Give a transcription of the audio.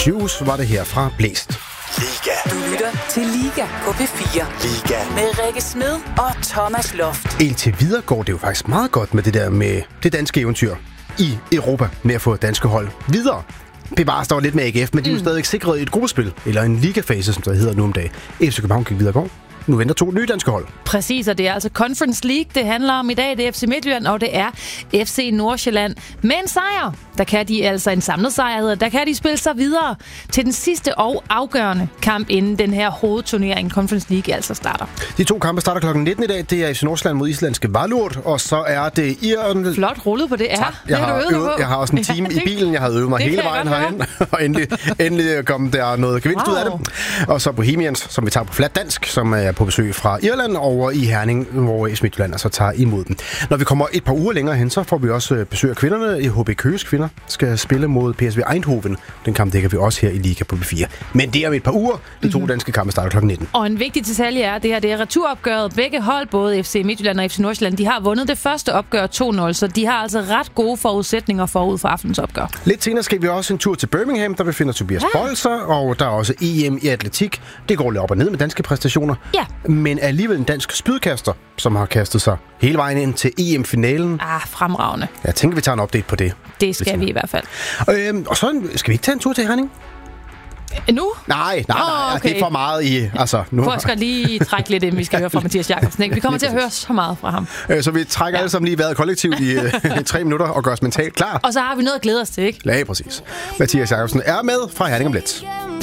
Juice var det her fra Blæst. Liga. Du lytter til Liga på P4. Liga. Med Rikke Smed og Thomas Loft. Indtil videre går det jo faktisk meget godt med det der med det danske eventyr i Europa med at få danske hold videre. Bevares der var lidt med AGF, men de er jo stadig sikret et gruppespil, eller en ligafase, som det hedder nu om dagen. FC København gik videre i går. Nu venter 2 nye danske hold. Præcis, og det er altså Conference League, det handler om i dag. Det er FC Midtjylland, og det er FC Nordsjælland. Med en sejr, der kan de altså en samlet sejr, der kan de spille sig videre til den sidste og afgørende kamp, inden den her hovedturnering Conference League altså starter. De 2 kampe starter kl. 19 i dag. Det er FC Nordsjælland mod islandske Vejlort, og så er det Irland. Flot rullet på det er. Jeg har også en time i bilen. Jeg havde øvet mig hele vejen herhen, og endelig kom der noget gevinst ud af det. Og så Bohemians, som vi tager på flat dansk, som er på besøg fra Irland over i Herning, hvor FC Midtjylland altså tager imod dem. Når vi kommer et par uger længere hen, så får vi også besøg af kvinderne. I HB Køges kvinder skal spille mod PSV Eindhoven. Den kamp dækker vi også her i Liga på B4. Men det er om et par uger. De 2 danske kampe starter kl. 19. Og en vigtig detalje er, at det er returopgøret. Begge hold, både FC Midtjylland og FC Nordsjælland, de har vundet det første opgør 2-0, så de har altså ret gode forudsætninger forud for aftens opgør. Lidt senere skal vi også en tur til Birmingham, der befinder Tobias Bolser, og der er også EM i atletik. Det går lidt op og ned med danske præstationer. Ja. Men alligevel en dansk spydkaster, som har kastet sig hele vejen ind til EM-finalen. Fremragende. Jeg tænker, vi tager en update på det. Det skal vi i hvert fald. Og så skal vi ikke tage en tur til Herning? Nu? Nej, okay. Det er for meget i... nu. Jeg skal lige trække lidt ind, vi skal høre fra Mathias Jakobsen. Vi kommer til at høre så meget fra ham. Så vi trækker alle sammen lige vejret kollektivt i 3 minutter og gør os mentalt klar. Og så har vi noget at glæde os til, ikke? Ja, præcis. Mathias Jakobsen er med fra Herning om lidt.